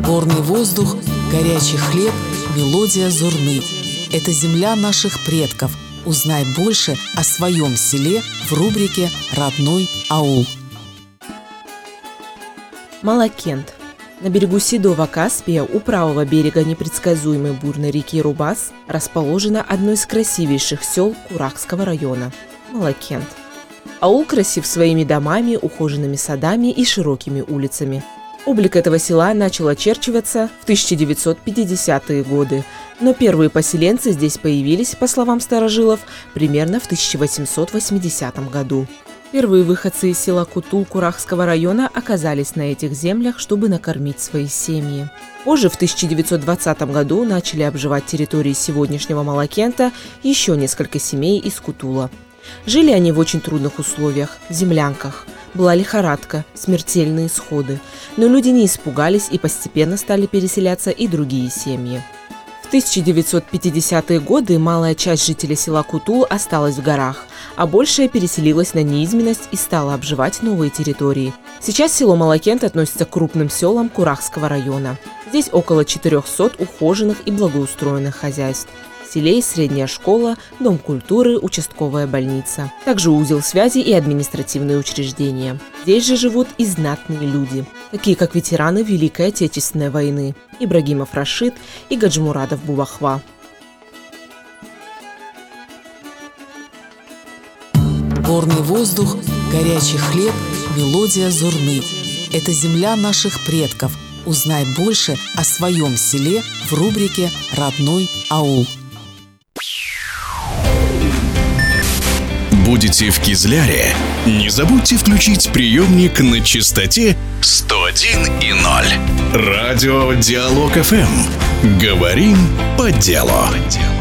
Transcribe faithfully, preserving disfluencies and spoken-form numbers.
Горный воздух, горячий хлеб, мелодия зурны. Это земля наших предков. Узнай больше о своем селе в рубрике «Родной аул». Малакент. На берегу Седого Каспия у правого берега непредсказуемой бурной реки Рубас расположено одно из красивейших сел Курахского района – Малакент. Аул красив своими домами, ухоженными садами и широкими улицами. Облик этого села начал очерчиваться в тысяча девятьсот пятидесятые годы, но первые поселенцы здесь появились, по словам старожилов, примерно в тысяча восемьсот восьмидесятом году. Первые выходцы из села Кутул Курахского района оказались на этих землях, чтобы накормить свои семьи. Позже, в тысяча девятьсот двадцатом году, начали обживать территории сегодняшнего Малакента еще несколько семей из Кутула. Жили они в очень трудных условиях, в землянках. Была лихорадка, смертельные исходы. Но люди не испугались и постепенно стали переселяться и другие семьи. В тысяча девятьсот пятидесятые годы малая часть жителей села Кутул осталась в горах, а большая переселилась на низменность и стала обживать новые территории. Сейчас село Малакент относится к крупным селам Курахского района. Здесь около четырехсот ухоженных и благоустроенных хозяйств. В селе есть средняя школа, дом культуры, участковая больница. Также узел связи и административные учреждения. Здесь же живут и знатные люди, такие как ветераны Великой Отечественной войны Ибрагимов Рашид и Гаджимурадов Бубахва. Горный воздух, горячий хлеб, мелодия зурны. Это земля наших предков. Узнай больше о своем селе в рубрике «Родной аул». Будете в Кизляре? Не забудьте включить приемник на частоте сто один и ноль. Радио Диалог эф эм. Говорим по делу.